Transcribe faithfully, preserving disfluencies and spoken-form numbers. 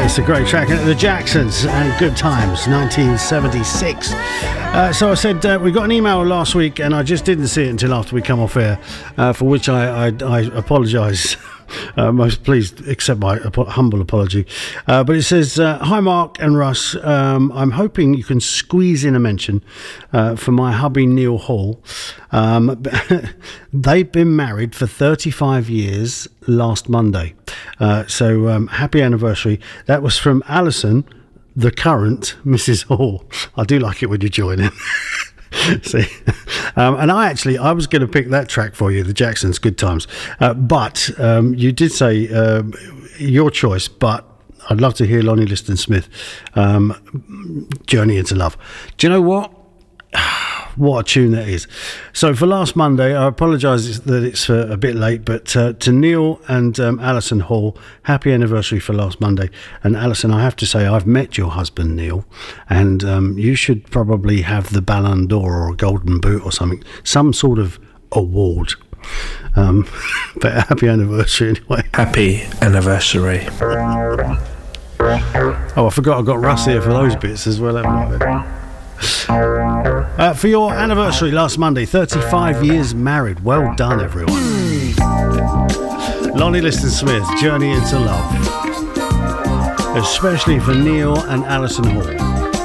It's a great track. The Jacksons and Good Times, nineteen seventy-six. Uh, so I said uh, we got an email last week, and I just didn't see it until after we come off air, uh, for which I, I, I apologise. Uh, most please accept my ap- humble apology. Uh, but it says, uh, hi Mark and Russ, um, I'm hoping you can squeeze in a mention uh, for my hubby Neil Hall. Um, they've been married for thirty-five years last Monday. Uh, so um, happy anniversary. That was from Alison, the current Missus Hall. I do like it when you join in. See, um, and I actually I was going to pick that track for you, the Jacksons, Good Times, uh, but um, you did say uh, your choice. But I'd love to hear Lonnie Liston Smith, um, Journey into Love. Do you know what? What a tune that is. So for last Monday, I apologise that it's uh, a bit late, but uh, to Neil and um, Alison Hall, happy anniversary for last Monday. And Alison, I have to say, I've met your husband, Neil, and um, you should probably have the Ballon d'Or or a Golden Boot or something, some sort of award. Um, but happy anniversary anyway. Happy anniversary. Oh, I forgot I got Russ here for those bits as well, haven't I? Uh, for your anniversary last Monday, thirty-five years married. Well done, everyone. Lonnie Liston Smith, Journey into Love. Especially for Neil and Alison Hall.